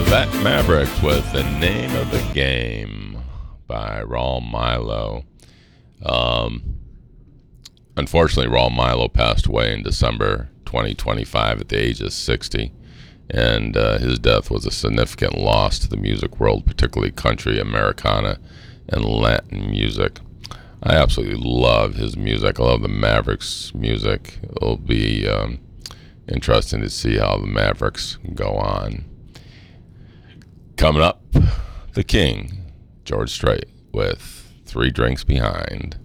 That Mavericks with The Name of the Game by Raul Milo. Unfortunately, Raul Milo passed away in December 2025 at the age of 60, and his death was a significant loss to the music world, particularly country, Americana, and Latin music. I absolutely love his music. I love the Mavericks music. It'll be interesting to see how the Mavericks go on. Coming up, the King, George Strait, with 3 Drinks Behind.